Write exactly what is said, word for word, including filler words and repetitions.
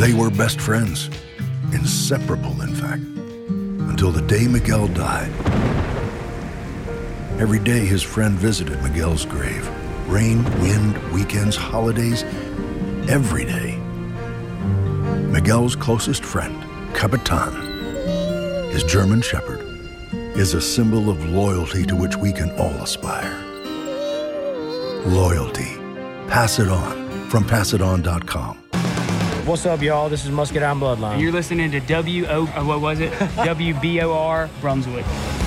They were best friends, inseparable, in fact, until the day Miguel died. Every day his friend visited Miguel's grave. Rain, wind, weekends, holidays, every day. Miguel's closest friend, Capitan, his German shepherd, is a symbol of loyalty to which we can all aspire. Loyalty. Pass it on from pass it on dot com. What's up, y'all? This is Muscadine Bloodline. You're listening to W O, uh, what was it? W B O R Brunswick.